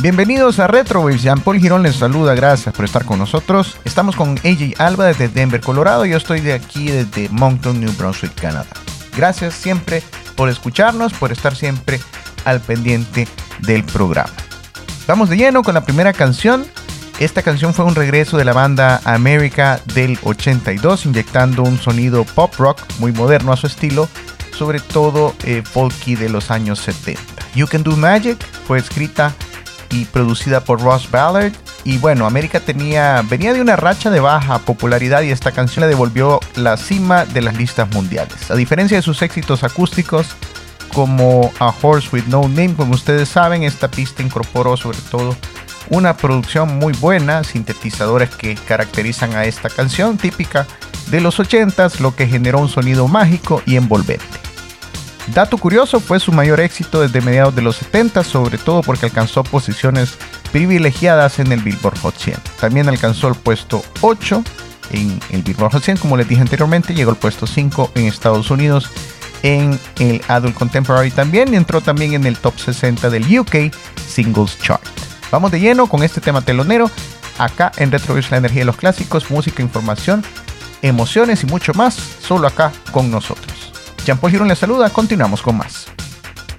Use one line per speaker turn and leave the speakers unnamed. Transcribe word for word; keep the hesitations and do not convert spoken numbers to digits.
Bienvenidos a Retrowaves. Jean-Paul Girón les saluda, gracias por estar con nosotros. Estamos con A J Alba desde Denver, Colorado. Yo estoy de aquí desde Moncton, New Brunswick, Canadá. Gracias siempre por escucharnos, por estar siempre al pendiente del programa. Vamos de lleno con la primera canción. Esta canción fue un regreso de la banda America del ochenta y dos, inyectando un sonido pop rock muy moderno a su estilo, sobre todo eh, folky de los años setenta. You Can Do Magic fue escrita y producida por Ross Ballard. Y bueno, América tenía, venía de una racha de baja popularidad y esta canción le devolvió la cima de las listas mundiales. A diferencia de sus éxitos acústicos como A Horse With No Name, como ustedes saben, esta pista incorporó sobre todo una producción muy buena, sintetizadores que caracterizan a esta canción típica de los ochentas, lo que generó un sonido mágico y envolvente. Dato curioso, fue su mayor éxito desde mediados de los setenta, sobre todo porque alcanzó posiciones privilegiadas en el Billboard Hot cien. También alcanzó el puesto ocho en el Billboard Hot cien, como les dije anteriormente, llegó al puesto cinco en Estados Unidos en el Adult Contemporary también, y entró también en el top sesenta del U K Singles Chart. Vamos de lleno con este tema telonero, acá en Retrowaves, la energía de los clásicos, música, información, emociones y mucho más, solo acá con nosotros. Jean-Paul Girón les saluda, continuamos con más.